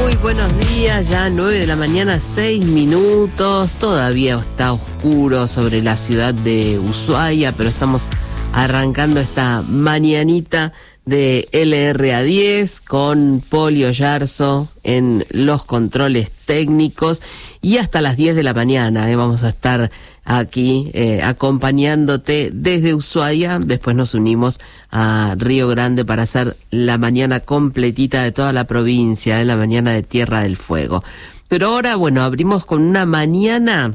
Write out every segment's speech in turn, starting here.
Muy buenos días, ya 9 de la mañana, 6 minutos. Todavía está oscuro sobre la ciudad de Ushuaia, pero estamos arrancando esta mañanita de LRA10 con Polio Yarzo en los controles técnicos y hasta las 10 de la mañana vamos a estar aquí acompañándote desde Ushuaia. Después nos unimos a Río Grande para hacer la mañana completita de toda la provincia, la mañana de Tierra del Fuego. Pero ahora, bueno, abrimos con una mañana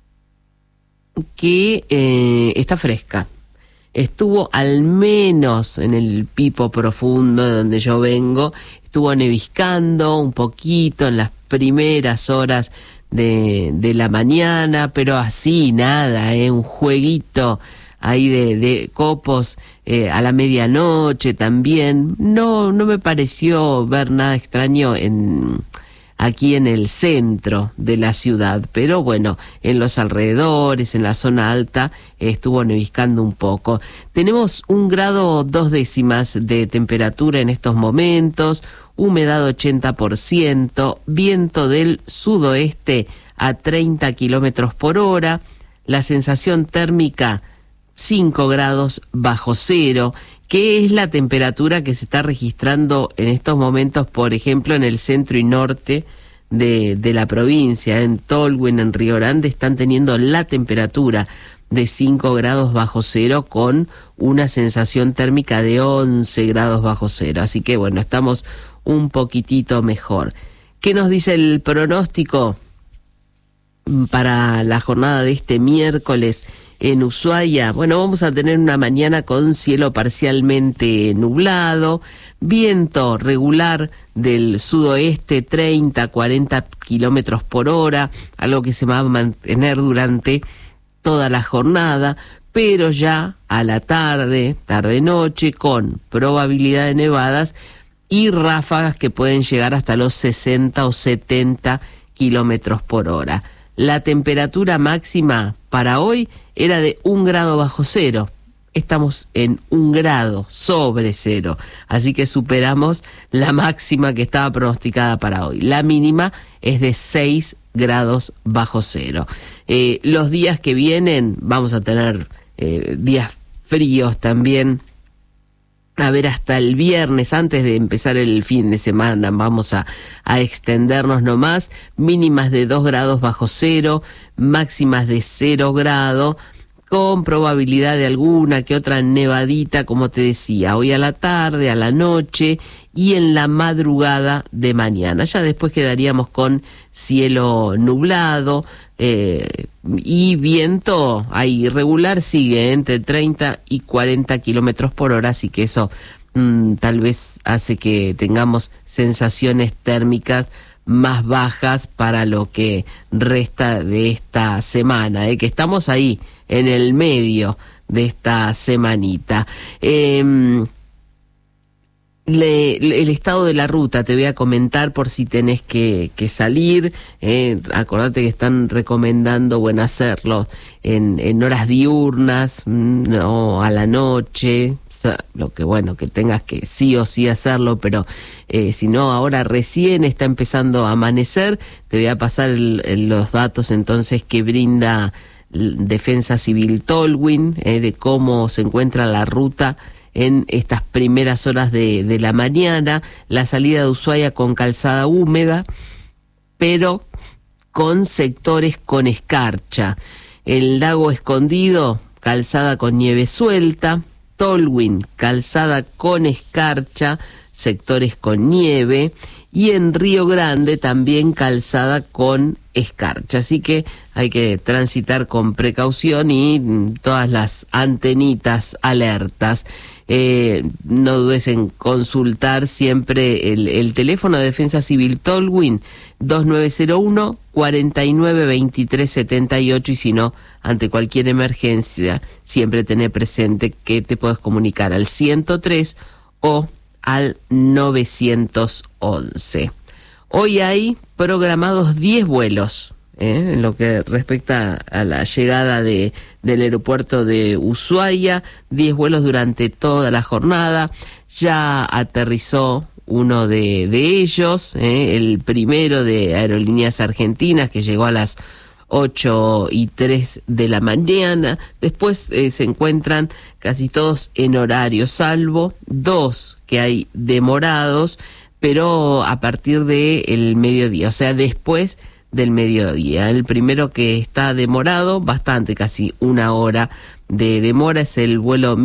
que está fresca. Estuvo al menos en el Pipo Profundo, de donde yo vengo, estuvo neviscando un poquito en las primeras horas de la mañana, pero así nada, un jueguito ahí de copos a la medianoche también. No me pareció ver nada extraño aquí en el centro de la ciudad, pero bueno, en los alrededores, en la zona alta, estuvo neviscando un poco. Tenemos 1 grado 2 décimas de temperatura en estos momentos, humedad 80%, viento del sudoeste a 30 kilómetros por hora, la sensación térmica 5 grados bajo cero, que es la temperatura que se está registrando en estos momentos, por ejemplo, en el centro y norte de la provincia. En Tolwyn, en Río Grande, están teniendo la temperatura de 5 grados bajo cero con una sensación térmica de 11 grados bajo cero. Así que bueno, estamos un poquitito mejor. ¿Qué nos dice el pronóstico para la jornada de este miércoles en Ushuaia? Bueno, vamos a tener una mañana con cielo parcialmente nublado, viento regular del sudoeste 30-40 kilómetros por hora, algo que se va a mantener durante toda la jornada, pero ya a la tarde-noche, con probabilidad de nevadas y ráfagas que pueden llegar hasta los 60 o 70 kilómetros por hora. La temperatura máxima para hoy era de 1 grado bajo cero. Estamos en 1 grado sobre cero. Así que superamos la máxima que estaba pronosticada para hoy. La mínima es de 6 grados bajo cero. Los días que vienen vamos a tener días fríos también. A ver, hasta el viernes, antes de empezar el fin de semana, vamos a extendernos nomás. Mínimas de 2 grados bajo cero, máximas de 0 grado, con probabilidad de alguna que otra nevadita, como te decía, hoy a la tarde, a la noche y en la madrugada de mañana. Ya después quedaríamos con cielo nublado y viento ahí irregular, sigue entre 30 y 40 kilómetros por hora, así que eso tal vez hace que tengamos sensaciones térmicas más bajas para lo que resta de esta semana, que estamos ahí en el medio de esta semanita. El estado de la ruta te voy a comentar por si tenés que salir. Acordate que están recomendando, hacerlo en horas diurnas, no a la noche. Lo que que tengas que sí o sí hacerlo, pero si no, ahora recién está empezando a amanecer. Te voy a pasar los datos entonces que brinda Defensa Civil Tolwyn, de cómo se encuentra la ruta en estas primeras horas de la mañana. La salida de Ushuaia con calzada húmeda, pero con sectores con escarcha. El Lago Escondido, calzada con nieve suelta. Tolwyn, calzada con escarcha, sectores con nieve. Y en Río Grande también calzada con escarcha. Así que hay que transitar con precaución y todas las antenitas alertas. No dudes en consultar siempre el teléfono de Defensa Civil Tolwyn, 2901 49 23 78, y si no, ante cualquier emergencia, siempre tener presente que te puedes comunicar al 103 o al 911. Hoy hay programados 10 vuelos en lo que respecta a la llegada del aeropuerto de Ushuaia, 10 vuelos durante toda la jornada. Ya aterrizó uno de ellos, el primero de Aerolíneas Argentinas, que llegó a las 8:03 de la mañana. Después se encuentran casi todos en horario, salvo 2 que hay demorados, pero a partir del mediodía, o sea, después del mediodía. El primero que está demorado, bastante, casi 1 hora de demora, es el vuelo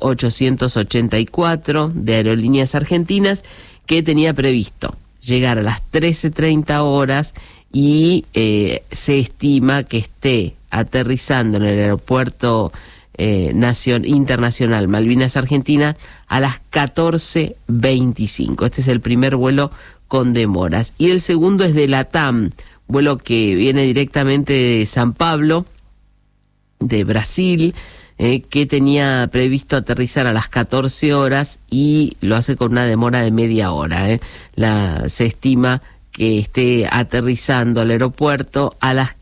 1884 de Aerolíneas Argentinas, que tenía previsto llegar a las 13:30 horas y se estima que esté aterrizando en el aeropuerto internacional Malvinas Argentina a las 14:25. Este es el primer vuelo con demoras. Y el segundo es de LATAM, vuelo que viene directamente de San Pablo, de Brasil, que tenía previsto aterrizar a las 14 horas y lo hace con una demora de media hora. Se estima que esté aterrizando al aeropuerto a las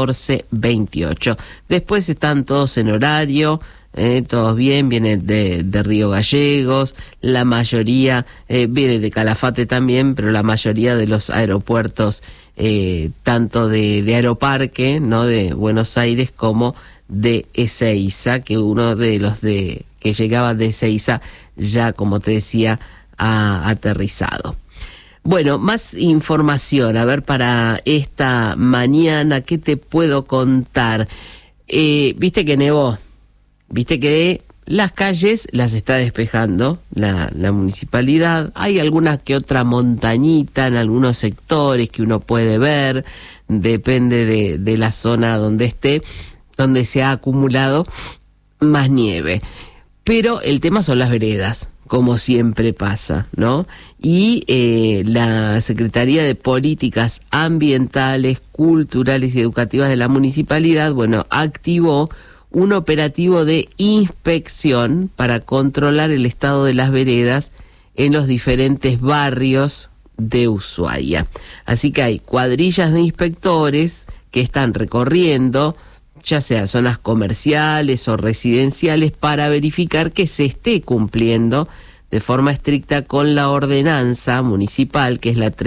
14:28. Después están todos en horario, todos bien, vienen de Río Gallegos, la mayoría viene de Calafate también, pero la mayoría de los aeropuertos, tanto de Aeroparque, ¿no?, de Buenos Aires, como de Ezeiza, que uno de los que llegaba de Ezeiza ya, como te decía, ha aterrizado. Bueno, más información, a ver, para esta mañana, ¿qué te puedo contar? Viste que nevó, viste que las calles las está despejando la municipalidad. Hay alguna que otra montañita en algunos sectores que uno puede ver, depende de la zona donde esté, donde se ha acumulado más nieve. Pero el tema son las veredas, como siempre pasa, ¿no? Y la Secretaría de Políticas Ambientales, Culturales y Educativas de la municipalidad, bueno, activó un operativo de inspección para controlar el estado de las veredas en los diferentes barrios de Ushuaia. Así que hay cuadrillas de inspectores que están recorriendo, ya sea zonas comerciales o residenciales, para verificar que se esté cumpliendo de forma estricta con la ordenanza municipal, que es la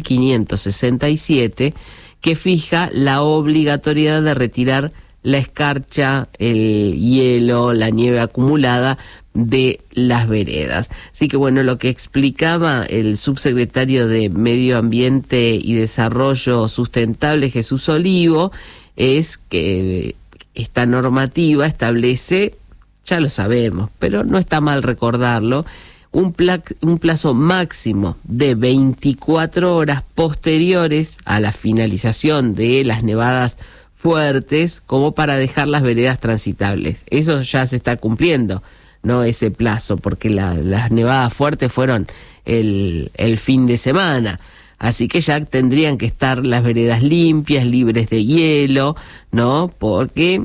3567, que fija la obligatoriedad de retirar la escarcha, el hielo, la nieve acumulada de las veredas. Así que bueno, lo que explicaba el subsecretario de Medio Ambiente y Desarrollo Sustentable, Jesús Olivo, es que esta normativa establece, ya lo sabemos, pero no está mal recordarlo, un plazo máximo de 24 horas posteriores a la finalización de las nevadas fuertes, como para dejar las veredas transitables. Eso ya se está cumpliendo, ¿no?, ese plazo, porque las nevadas fuertes fueron el fin de semana. Así que ya tendrían que estar las veredas limpias, libres de hielo, ¿no? Porque,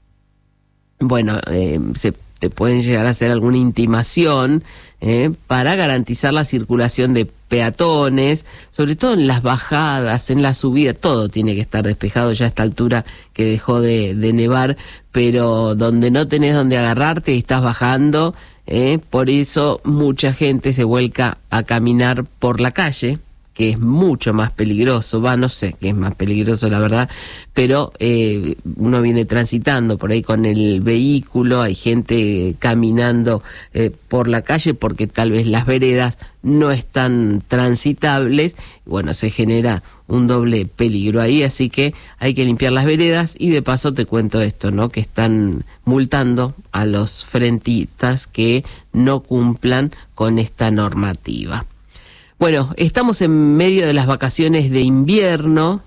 bueno, te pueden llegar a hacer alguna intimación para garantizar la circulación de peatones, sobre todo en las bajadas, en la subida, todo tiene que estar despejado ya a esta altura que dejó de nevar, pero donde no tenés donde agarrarte y estás bajando, por eso mucha gente se vuelca a caminar por la calle, que es mucho más peligroso, no sé qué es más peligroso la verdad, pero uno viene transitando por ahí con el vehículo, hay gente caminando por la calle porque tal vez las veredas no están transitables, bueno, se genera un doble peligro ahí, así que hay que limpiar las veredas. Y de paso te cuento esto, ¿no?, que están multando a los frentistas que no cumplan con esta normativa. Bueno, estamos en medio de las vacaciones de invierno,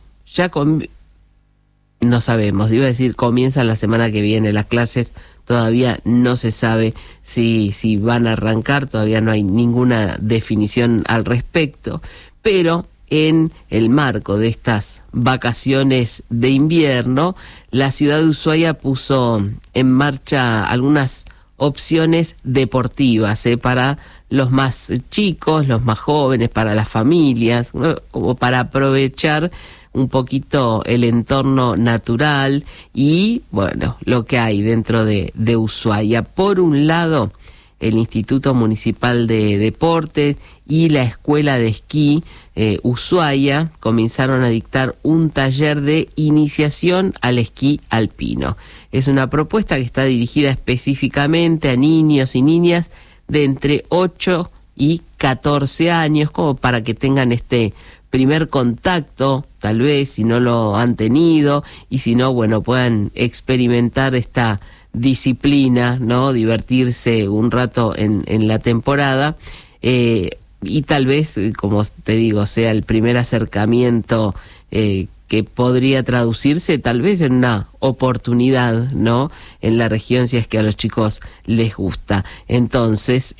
no sabemos, iba a decir comienzan la semana que viene las clases, todavía no se sabe si van a arrancar, todavía no hay ninguna definición al respecto, pero en el marco de estas vacaciones de invierno, la ciudad de Ushuaia puso en marcha algunas opciones deportivas para los más chicos, los más jóvenes, para las familias, ¿no?, como para aprovechar un poquito el entorno natural y, bueno, lo que hay dentro de Ushuaia. Por un lado, el Instituto Municipal de Deportes y la Escuela de Esquí Ushuaia comenzaron a dictar un taller de iniciación al esquí alpino. Es una propuesta que está dirigida específicamente a niños y niñas de entre 8 y 14 años, como para que tengan este primer contacto, tal vez, si no lo han tenido, y si no, bueno, puedan experimentar esta disciplina, ¿no? Divertirse un rato en la temporada, y tal vez, como te digo, sea el primer acercamiento que podría traducirse tal vez en una oportunidad, ¿no? En la región, si es que a los chicos les gusta. Entonces,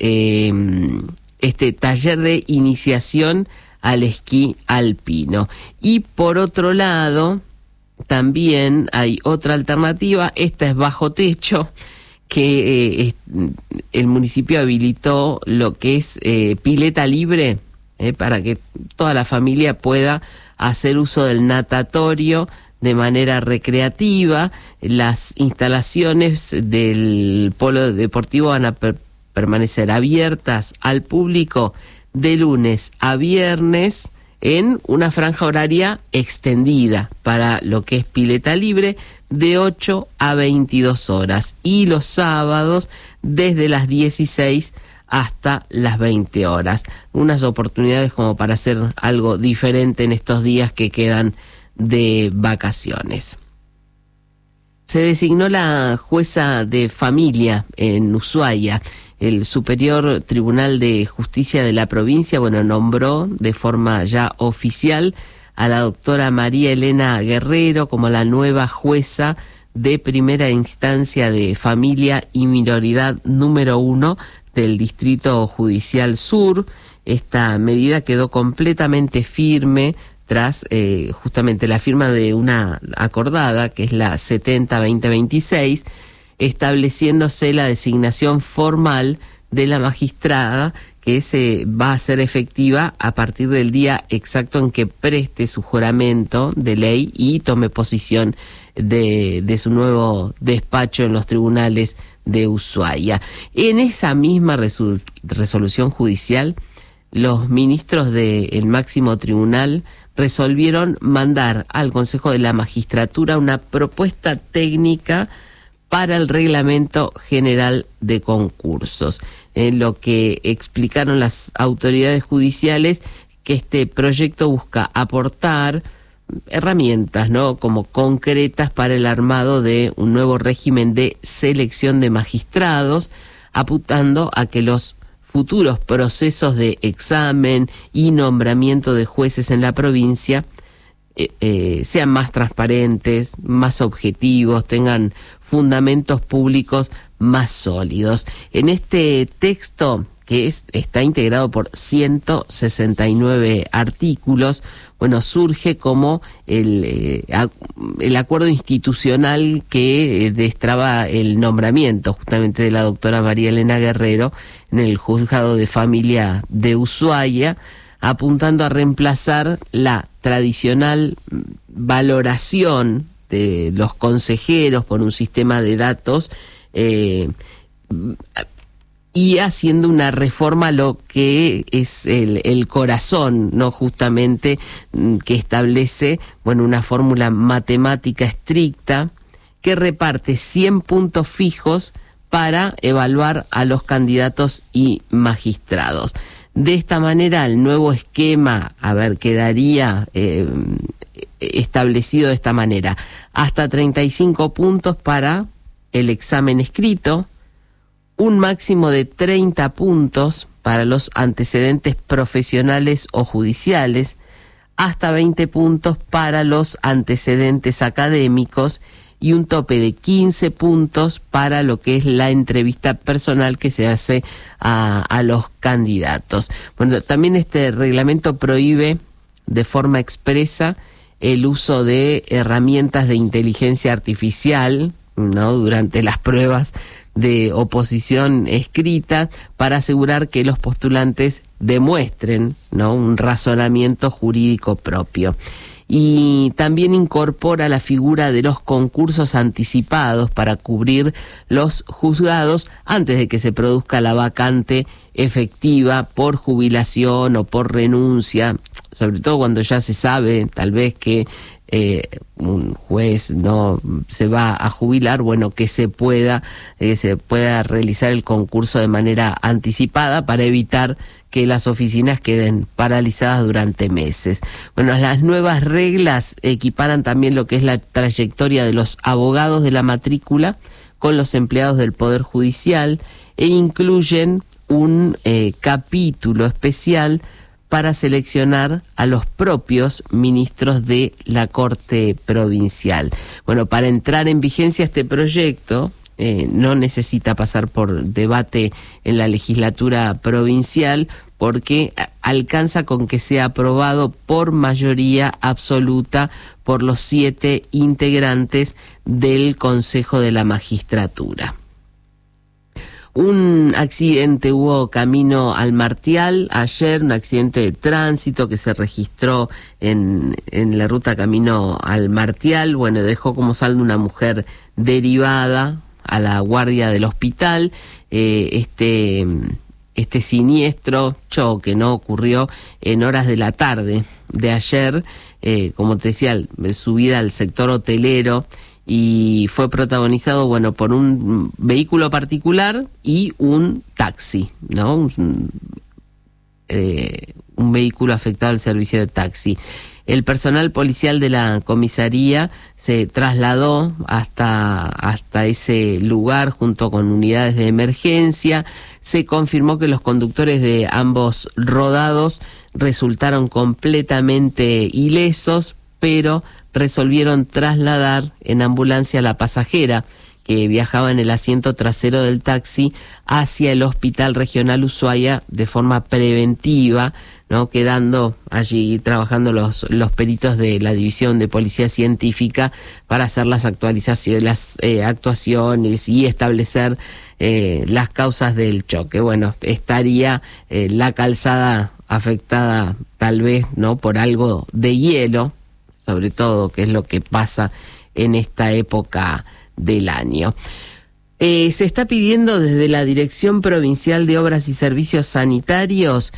este taller de iniciación al esquí alpino. Y por otro lado, también hay otra alternativa, esta es bajo techo, que el municipio habilitó lo que es pileta libre, para que toda la familia pueda hacer uso del natatorio de manera recreativa. Las instalaciones del polo deportivo van a permanecer abiertas al público de lunes a viernes en una franja horaria extendida para lo que es pileta libre de 8 a 22 horas y los sábados desde las 16 hasta las 20 horas. Unas oportunidades como para hacer algo diferente en estos días que quedan de vacaciones. Se designó la jueza de familia en Ushuaia. El Superior Tribunal de Justicia de la provincia, nombró de forma ya oficial a la doctora María Elena Guerrero como la nueva jueza de primera instancia de familia y minoridad número 1 del Distrito Judicial Sur. Esta medida quedó completamente firme tras justamente la firma de una acordada, que es la 70-2026, estableciéndose la designación formal de la magistrada, que se va a ser efectiva a partir del día exacto en que preste su juramento de ley y tome posición de su nuevo despacho en los tribunales de Ushuaia. En esa misma resolución judicial, los ministros del máximo tribunal resolvieron mandar al Consejo de la Magistratura una propuesta técnica para el Reglamento General de Concursos. Lo que explicaron las autoridades judiciales, que este proyecto busca aportar herramientas, ¿no?, como concretas para el armado de un nuevo régimen de selección de magistrados, apuntando a que los futuros procesos de examen y nombramiento de jueces en la provincia sean más transparentes, más objetivos, tengan fundamentos públicos más sólidos. En este texto, que está integrado por 169 artículos, surge como el acuerdo institucional que destraba el nombramiento justamente de la doctora María Elena Guerrero en el Juzgado de Familia de Ushuaia, apuntando a reemplazar la tradicional valoración de los consejeros por un sistema de datos, y haciendo una reforma a lo que es el corazón, ¿no?, justamente, que establece, una fórmula matemática estricta que reparte 100 puntos fijos para evaluar a los candidatos y magistrados. De esta manera, el nuevo esquema, quedaría establecido de esta manera: hasta 35 puntos para el examen escrito, un máximo de 30 puntos para los antecedentes profesionales o judiciales, hasta 20 puntos para los antecedentes académicos y un tope de 15 puntos para lo que es la entrevista personal que se hace a los candidatos. También este reglamento prohíbe de forma expresa el uso de herramientas de inteligencia artificial, ¿no?, durante las pruebas de oposición escrita, para asegurar que los postulantes demuestren, ¿no?, un razonamiento jurídico propio. y también incorpora la figura de los concursos anticipados para cubrir los juzgados antes de que se produzca la vacante efectiva por jubilación o por renuncia, sobre todo cuando ya se sabe tal vez que un juez no se va a jubilar, bueno, que se pueda realizar el concurso de manera anticipada para evitar que las oficinas queden paralizadas durante meses. Bueno, las nuevas reglas equiparan también lo que es la trayectoria de los abogados de la matrícula con los empleados del Poder Judicial e incluyen un capítulo especial para seleccionar a los propios ministros de la Corte Provincial. Bueno, para entrar en vigencia este proyecto no necesita pasar por debate en la legislatura provincial porque alcanza con que sea aprobado por mayoría absoluta por los 7 integrantes del Consejo de la Magistratura. Un accidente hubo camino al Martial ayer, un accidente de tránsito que se registró en la ruta camino al Martial. Bueno, dejó como saldo una mujer derivada a la guardia del hospital. Este siniestro choque no ocurrió en horas de la tarde de ayer, como te decía, subida al sector hotelero, y fue protagonizado, bueno, por un vehículo particular y un taxi, ¿no? Un vehículo afectado al servicio de taxi. El personal policial de la comisaría se trasladó hasta ese lugar junto con unidades de emergencia. Se confirmó que los conductores de ambos rodados resultaron completamente ilesos, pero resolvieron trasladar en ambulancia a la pasajera que viajaba en el asiento trasero del taxi hacia el Hospital Regional Ushuaia de forma preventiva, ¿no? Quedando allí trabajando los peritos de la División de Policía Científica para hacer las actualizaciones, las actuaciones y establecer las causas del choque. Bueno, estaría la calzada afectada tal vez, ¿no?, por algo de hielo, sobre todo, que es lo que pasa en esta época del año. Se está pidiendo desde la Dirección Provincial de Obras y Servicios Sanitarios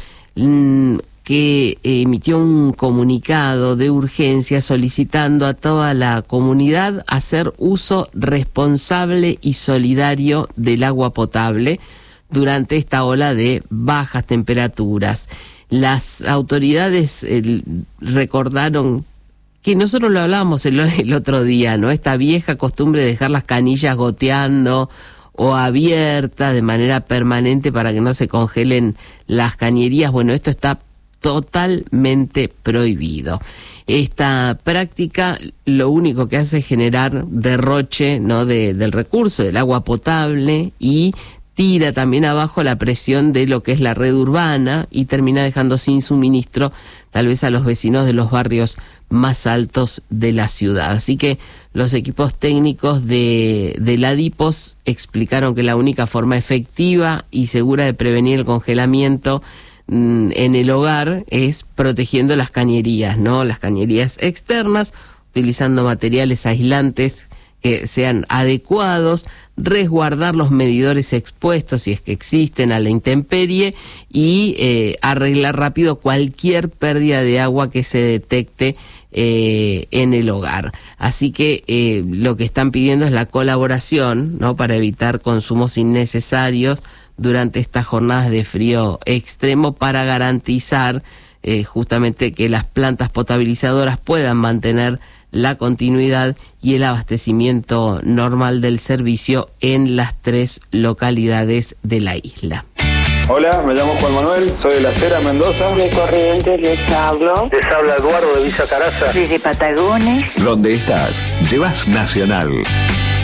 que emitió un comunicado de urgencia solicitando a toda la comunidad hacer uso responsable y solidario del agua potable durante esta ola de bajas temperaturas. Las autoridades recordaron que nosotros lo hablábamos el otro día, ¿no? Esta vieja costumbre de dejar las canillas goteando o abiertas de manera permanente para que no se congelen las cañerías. Bueno, esto está totalmente prohibido. Esta práctica lo único que hace es generar derroche, ¿no?, del recurso, del agua potable, y tira también abajo la presión de lo que es la red urbana y termina dejando sin suministro tal vez a los vecinos de los barrios más altos de la ciudad. Así que los equipos técnicos de la DIPOS explicaron que la única forma efectiva y segura de prevenir el congelamiento en el hogar es protegiendo las cañerías, ¿no? Las cañerías externas, utilizando materiales aislantes que sean adecuados, resguardar los medidores expuestos, si es que existen, a la intemperie, y arreglar rápido cualquier pérdida de agua que se detecte en el hogar. Así que lo que están pidiendo es la colaboración, ¿no?, para evitar consumos innecesarios durante estas jornadas de frío extremo, para garantizar justamente que las plantas potabilizadoras puedan mantener la continuidad y el abastecimiento normal del servicio en las 3 localidades de la isla. Hola, me llamo Juan Manuel, soy de La Cera, Mendoza. De Corrientes les hablo. Les habla Eduardo de Villa Caraza. Desde Patagones. Donde estás, llevas Nacional.